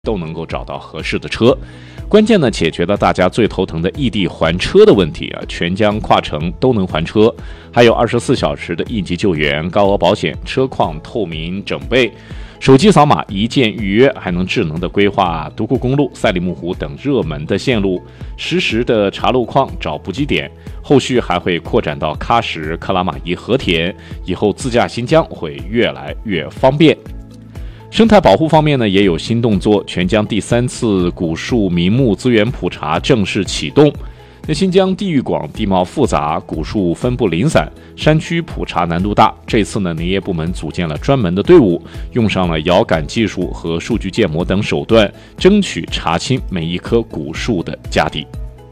都能够找到合适的车。关键呢，解决了大家最头疼的异地还车的问题啊，全疆跨城都能还车，还有24小时的应急救援、高额保险、车况透明整备，手机扫码一键预约，还能智能的规划独库公路、赛里木湖等热门的线路，实时的查路况、找补给点。后续还会扩展到喀什、克拉玛依、和田，以后自驾新疆会越来越方便。生态保护方面呢，也有新动作，全疆第3次古树名木资源普查正式启动。那新疆地域广、地貌复杂，古树分布零散，山区普查难度大。这次呢，林业部门组建了专门的队伍，用上了遥感技术和数据建模等手段，争取查清每一棵古树的家底。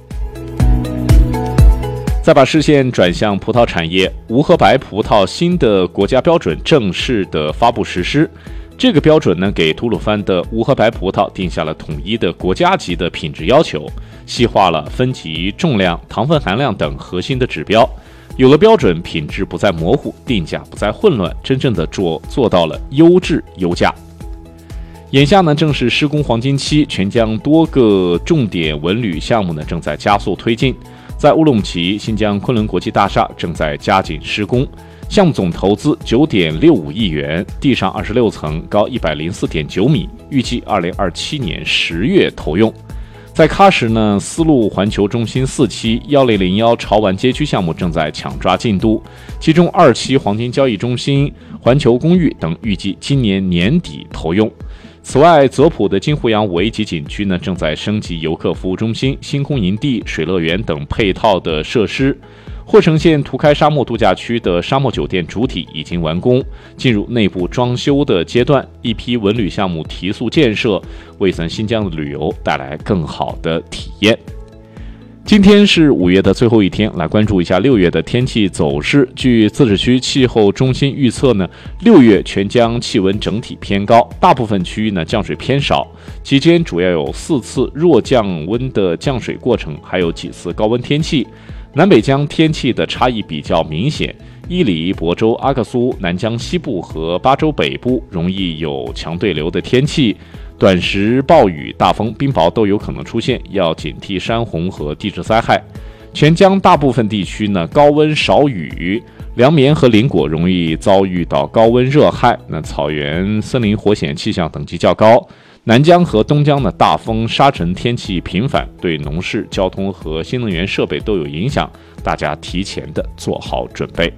再把视线转向葡萄产业，无核白葡萄新的国家标准正式的发布实施。这个标准呢，给吐鲁番的无核白葡萄定下了统一的国家级的品质要求，细化了分级、重量、糖分含量等核心的指标。有了标准，品质不再模糊，定价不再混乱，真正的做到了优质优价。眼下呢，正是施工黄金期，全疆多个重点文旅项目呢正在加速推进。在乌鲁木齐，新疆昆仑国际大厦正在加紧施工。项目总投资9.65亿元，地上26层，高104.9米，预计2027年10月投用。在喀什呢，丝路环球中心4期1001潮玩街区项目正在抢抓进度，其中2期黄金交易中心、环球公寓等预计今年年底投用。此外，泽普的金湖洋5A级景区呢，正在升级游客服务中心、星空营地、水乐园等配套的设施。霍城县图开沙漠度假区的沙漠酒店主体已经完工，进入内部装修的阶段，一批文旅项目提速建设，为咱新疆的旅游带来更好的体验。今天是5月的最后一天，来关注一下6月的天气走势。据自治区气候中心预测呢，6月全疆气温整体偏高，大部分区域呢降水偏少，期间主要有4次弱降温的降水过程，还有几次高温天气。南北疆天气的差异比较明显，伊犁、亳州、阿克苏、南疆西部和巴州北部容易有强对流的天气，短时暴雨、大风、冰雹都有可能出现，要警惕山洪和地质灾害。全疆大部分地区呢高温少雨，凉棉和林果容易遭遇到高温热害，那草原森林火险气象等级较高。南疆和东疆的大风沙尘天气频繁，对农事、交通和新能源设备都有影响，大家提前的做好准备。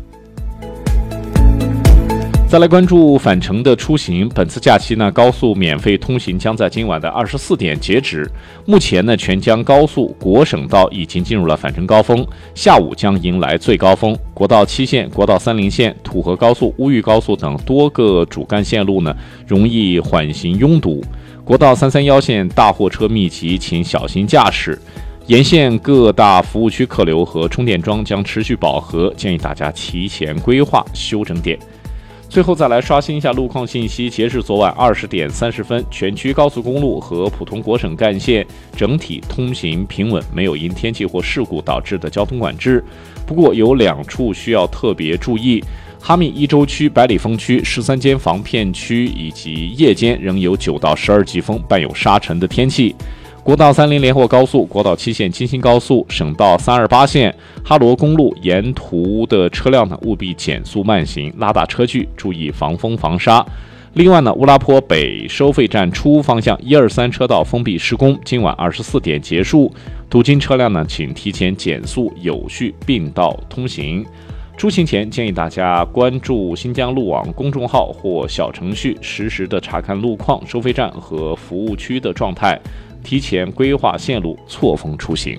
再来关注返程的出行，本次假期呢，高速免费通行将在今晚的24点截止。目前呢，全疆高速国省道已经进入了返程高峰，下午将迎来最高峰。国道7线、国道30线、土河高速、乌玉高速等多个主干线路呢，容易缓行拥堵。国道331线大货车密集，请小心驾驶。沿线各大服务区客流和充电桩将持续饱和，建议大家提前规划休整点。最后再来刷新一下路况信息，截至昨晚20点30分，全区高速公路和普通国省干线整体通行平稳，没有因天气或事故导致的交通管制。不过有2处需要特别注意，哈密一州区、百里峰区、13间房片区以及夜间仍有9到12级风，伴有沙尘的天气。国道30连霍高速、国道7线京新高速、省道328线、哈罗公路沿途的车辆呢，务必减速慢行，拉大车距，注意防风防沙。另外呢，乌拉坡北收费站出方向123车道封闭施工，今晚24点结束，途经车辆呢，请提前减速，有序并道通行。出行前建议大家关注新疆路网公众号或小程序，实时的查看路况、收费站和服务区的状态，提前规划线路，错峰出行。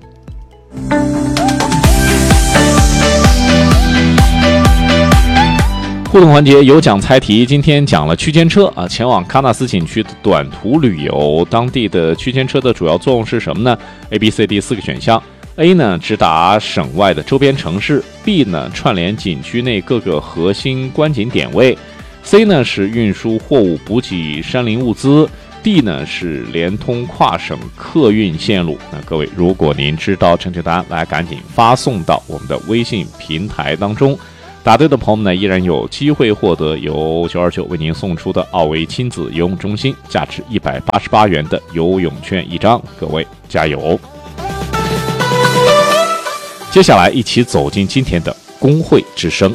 互动环节有奖猜题，今天讲了区间车前往喀纳斯景区的短途旅游，当地的区间车的主要作用是什么呢？ A、B、C、D 4个选项。A 呢，直达省外的周边城市。 B 呢，串联景区内各个核心观景点位。 C 呢，是运输货物补给山林物资。 D 呢，是连通跨省客运线路。那各位，如果您知道正确答案，来赶紧发送到我们的微信平台当中。 答对的朋友们呢，依然有机会获得由929为您送出的奥维亲子游泳中心价值188元的游泳券1张，各位加油！接下来一起走进今天的工会之声。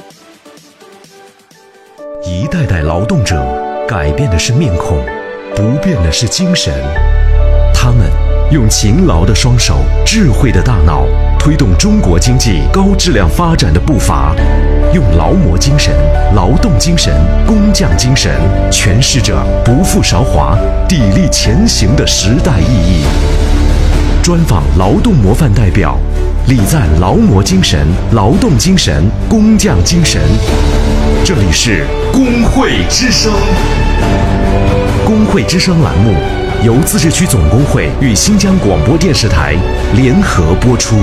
一代代劳动者改变的是面孔，不变的是精神。他们用勤劳的双手、智慧的大脑，推动中国经济高质量发展的步伐，用劳模精神、劳动精神、工匠精神，诠释着不负韶华、砥砺前行的时代意义。专访劳动模范代表，礼赞劳模精神、劳动精神、工匠精神。这里是工会之声。工会之声栏目由自治区总工会与新疆广播电视台联合播出。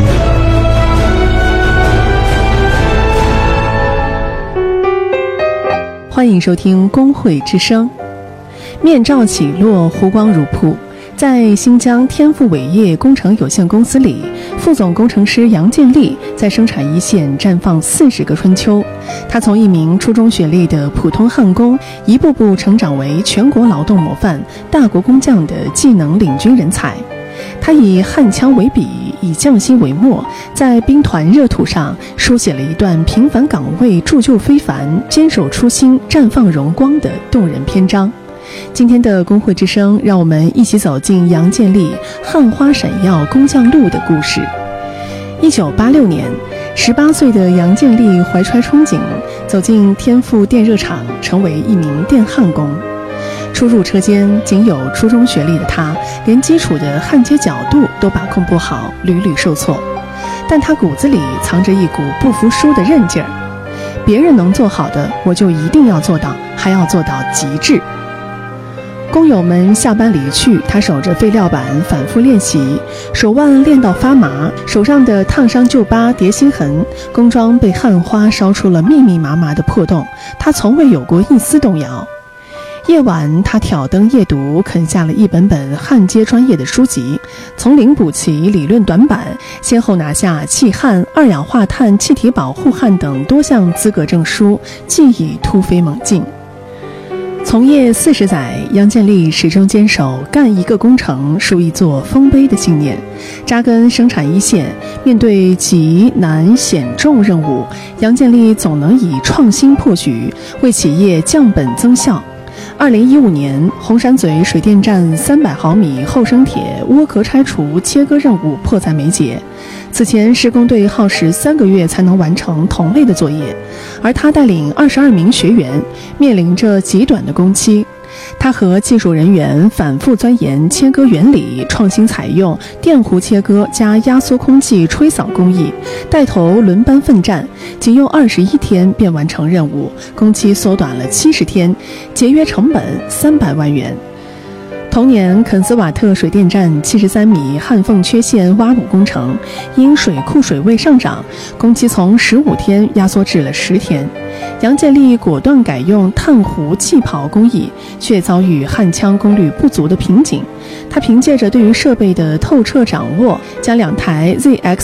欢迎收听工会之声。面罩起落，湖光如瀑。在新疆天赋伟业工程有限公司里，副总工程师杨建立在生产一线绽放40个春秋。他从一名初中学历的普通焊工，一步步成长为全国劳动模范、大国工匠的技能领军人才。他以焊枪为笔，以匠心为墨，在兵团热土上书写了一段平凡岗位铸就非凡、坚守初心、绽放荣光的动人篇章。今天的工会之声，让我们一起走进杨建立焊花闪耀工匠路的故事。1986年，18岁的杨建立怀揣憧憬，走进天赋电热厂，成为一名电焊工。初入车间，仅有初中学历的他，连基础的焊接角度都把控不好，屡屡受挫。但他骨子里藏着一股不服输的韧劲儿，别人能做好的，我就一定要做到，还要做到极致。工友们下班离去，他守着废料板反复练习，手腕练到发麻，手上的烫伤旧疤叠心痕，工装被焊花烧出了密密麻麻的破洞，他从未有过一丝动摇。夜晚，他挑灯夜读，啃下了一本本焊接专业的书籍，从零补齐理论短板，先后拿下气焊、二氧化碳气体保护焊等多项资格证书，技艺突飞猛进。从业40载，杨建立始终坚守干一个工程树一座丰碑的信念，扎根生产一线。面对急难险重任务，杨建立总能以创新破局，为企业降本增效。2015年，红山嘴水电站300毫米厚生铁窝壳拆除切割任务迫在眉睫。此前，施工队耗时3个月才能完成同类的作业，而他带领22名学员，面临着极短的工期。他和技术人员反复钻研切割原理，创新采用电弧切割加压缩空气吹扫工艺，带头轮班奋战，仅用21天便完成任务，工期缩短了70天，节约成本300万元。同年，肯斯瓦特水电站73米焊缝缺陷挖卤工程，因水库水位上涨，工期从15天压缩至了10天。杨建立果断改用碳弧气刨工艺，却遭遇焊枪功率不足的瓶颈。他凭借着对于设备的透彻掌握，将2台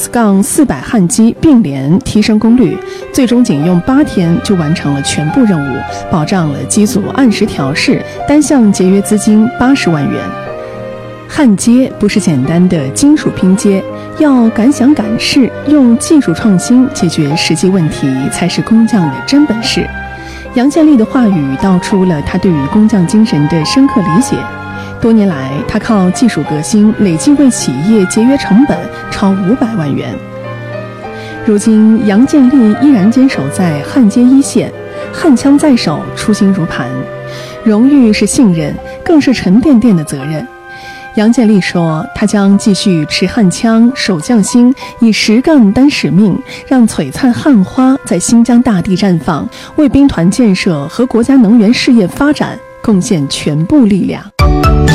ZX-400 焊机并联提升功率，最终仅用8天就完成了全部任务，保障了机组按时调试，单项节约资金80万元。焊接不是简单的金属拼接，要敢想敢试，用技术创新解决实际问题，才是工匠的真本事。杨建立的话语道出了他对于工匠精神的深刻理解。多年来，他靠技术革新，累计为企业节约成本超500万元。如今，杨建立依然坚守在焊接一线，焊枪在手，初心如磐。荣誉是信任，更是沉甸甸的责任。杨建立说，他将继续持焊枪守匠心，以实干担使命，让璀璨焊花在新疆大地绽放，为兵团建设和国家能源事业发展贡献全部力量。